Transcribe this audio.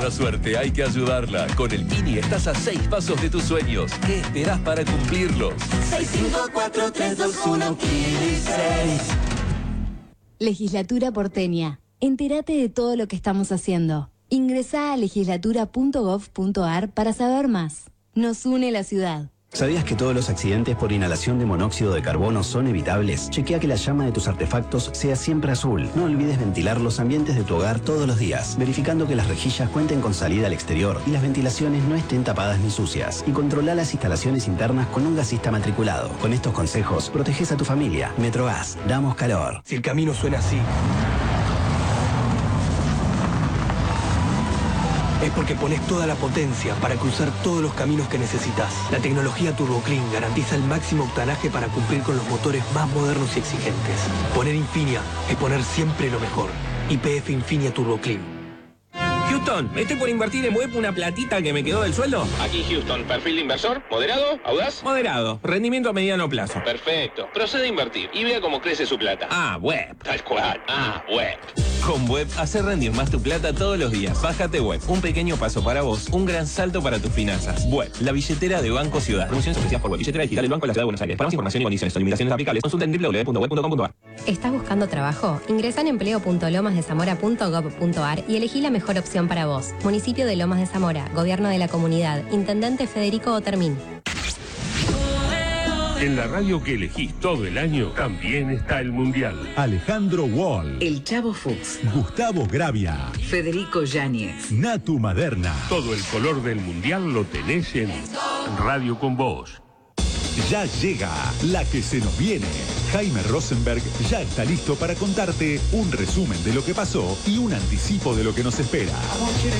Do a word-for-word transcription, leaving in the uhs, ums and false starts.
mala suerte, hay que ayudarla. Con el Pini estás a seis pasos de tus sueños. ¿Qué esperás para cumplirlos? seis cinco cuatro tres dos uno Kili seis. Legislatura porteña. Entérate de todo lo que estamos haciendo. Ingresá a legislatura punto gov punto ar para saber más. Nos une la ciudad. ¿Sabías que todos los accidentes por inhalación de monóxido de carbono son evitables? Chequea que la llama de tus artefactos sea siempre azul. No olvides ventilar los ambientes de tu hogar todos los días, verificando que las rejillas cuenten con salida al exterior y las ventilaciones no estén tapadas ni sucias. Y controla las instalaciones internas con un gasista matriculado. Con estos consejos, proteges a tu familia. Metrogas, damos calor. Si el camino suena así, es porque pones toda la potencia para cruzar todos los caminos que necesitas. La tecnología TurboClean garantiza el máximo octanaje para cumplir con los motores más modernos y exigentes. Poner Infinia es poner siempre lo mejor. Y P F Infinia TurboClean. Houston, ¿estoy por invertir en web una platita que me quedó del sueldo? Aquí Houston, perfil de inversor, moderado, audaz. Moderado, rendimiento a mediano plazo. Perfecto, procede a invertir y vea cómo crece su plata. Ah, web. Tal cual, ah, web. Con Web, hacer rendir más tu plata todos los días. Bájate Web, un pequeño paso para vos, un gran salto para tus finanzas. Web, la billetera de Banco Ciudad. Promociones ofrecidas por Web, billetera digital del Banco de la Ciudad de Buenos Aires. Para más información y condiciones o limitaciones aplicables, consulta en doble u doble u doble u punto web punto com punto ar. ¿Estás buscando trabajo? Ingresa en empleo punto lomas de zamora punto gov punto ar y elegí la mejor opción para vos. Municipio de Lomas de Zamora, Gobierno de la Comunidad, Intendente Federico Otermín. En la radio que elegís todo el año también está el Mundial. Alejandro Wall, El Chavo Fuchs, Gustavo Gravia, Federico Yáñez, Natu Maderna. Todo el color del Mundial lo tenés en Radio con Vos. Ya llega la que se nos viene. Jaime Rosenberg ya está listo para contarte un resumen de lo que pasó y un anticipo de lo que nos espera.